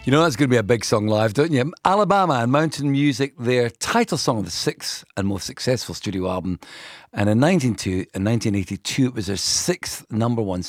You know that's going to be a big song live, don't you? Alabama and Mountain Music, their title song of the sixth and most successful studio album. And in 1982, it was their sixth number one